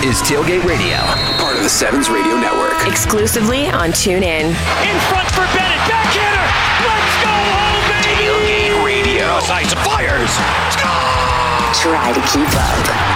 is Tailgate Radio, part of the Sevens Radio Network. Exclusively on TuneIn. In front for Bennett. Backhander. Let's go home, baby. Tailgate Radio. Sights fires. Score! Try to keep up.